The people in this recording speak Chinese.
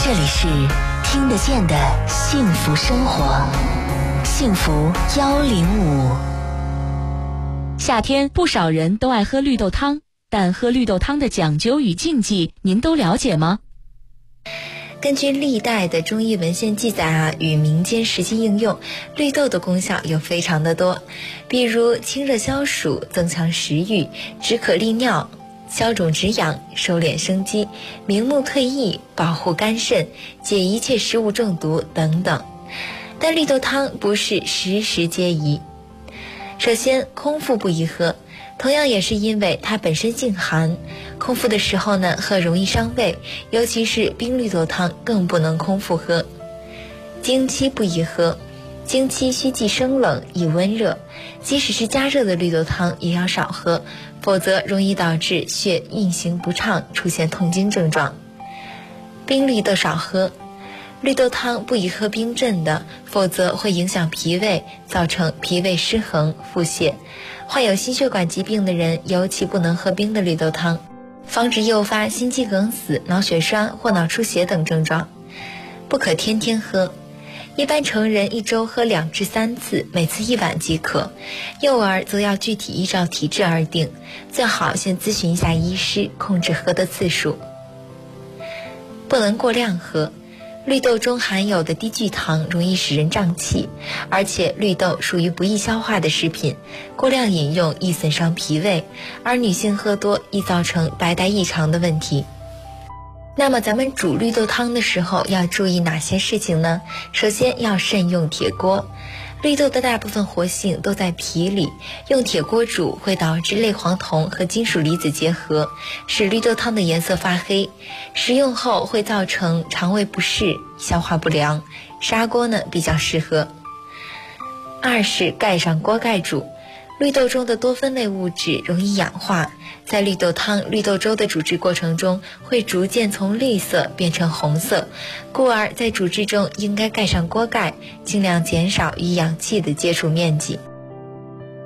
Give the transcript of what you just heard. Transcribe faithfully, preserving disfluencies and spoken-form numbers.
这里是听得见的幸福生活，幸福幺零五。夏天不少人都爱喝绿豆汤，但喝绿豆汤的讲究与禁忌，您都了解吗？ 根据历代的中医文献记载啊，与民间实际应用，绿豆的功效有非常的多，比如清热消暑、增强食欲、止渴利尿、消肿止痒、收敛生肌、明目退翳、保护肝肾、解一切食物中毒等等。但绿豆汤不是时时皆宜。首先，空腹不宜喝，同样也是因为它本身性寒，空腹的时候呢，喝容易伤胃，尤其是冰绿豆汤更不能空腹喝。经期不宜喝，经期需忌生冷，宜温热，即使是加热的绿豆汤也要少喝，否则容易导致血运行不畅，出现痛经症状。冰绿豆少喝，绿豆汤不宜喝冰镇的，否则会影响脾胃，造成脾胃失衡、腹泻。患有心血管疾病的人尤其不能喝冰的绿豆汤，防止诱发心肌梗死、脑血栓或脑出血等症状。不可天天喝，一般成人一周喝两至三次，每次一碗即可，幼儿则要具体依照体质而定，最好先咨询一下医师，控制喝的次数。不能过量喝，绿豆中含有的低聚糖容易使人胀气，而且绿豆属于不易消化的食品，过量饮用易损伤脾胃，而女性喝多易造成白带异常的问题。那么咱们煮绿豆汤的时候要注意哪些事情呢？首先要慎用铁锅，绿豆的大部分活性都在皮里，用铁锅煮会导致类黄酮和金属离子结合，使绿豆汤的颜色发黑，食用后会造成肠胃不适、消化不良，砂锅呢比较适合。二是盖上锅盖煮，绿豆中的多酚类物质容易氧化，在绿豆汤、绿豆粥的煮制过程中会逐渐从绿色变成红色，故而在煮制中应该盖上锅盖，尽量减少与氧气的接触面积。